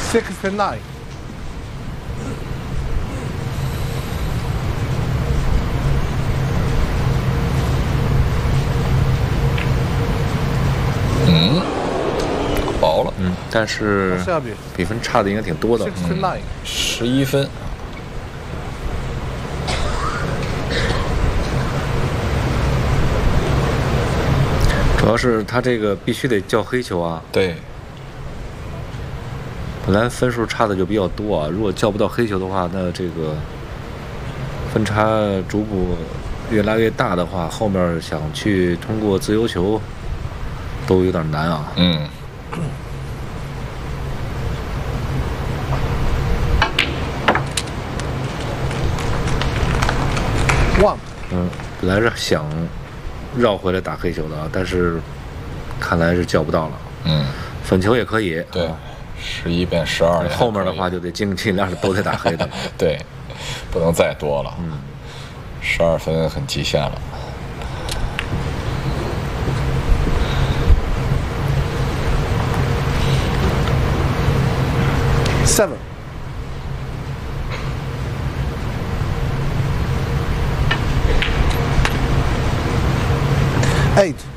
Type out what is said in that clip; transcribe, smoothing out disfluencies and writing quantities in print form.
69. 薄了， 但是 Serbia. 比分差的应该挺多的。 69. 11分。 主要是他这个必须得叫黑球啊， 对， 本来分数差的就比较多啊，如果叫不到黑球的话，那这个分差逐步越来越大的话，后面想去通过自由球都有点难啊。 1. 本来是想绕回来打黑球的啊，但是看来是叫不到了。粉球也可以。 对，11变12。 后面的话就得尽量都得打黑的了。 对，不能再多了。12分很极限了。 7. 8.